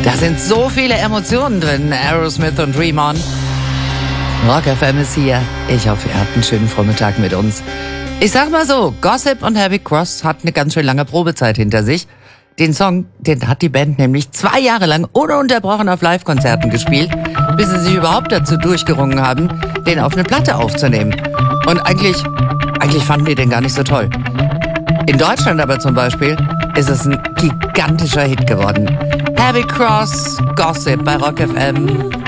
Da sind so viele Emotionen drin, Aerosmith und Dream On. Rock FM ist hier. Ich hoffe, ihr habt einen schönen Vormittag mit uns. Ich sag mal so, Gossip und Heavy Cross hat eine ganz schön lange Probezeit hinter sich. Den Song, den hat die Band nämlich 2 Jahre lang ununterbrochen auf Live-Konzerten gespielt, bis sie sich überhaupt dazu durchgerungen haben, den auf eine Platte aufzunehmen. Und eigentlich fanden die den gar nicht so toll. In Deutschland aber zum Beispiel ist es ein gigantischer Hit geworden. Heavy Cross, Gossip bei Rock FM.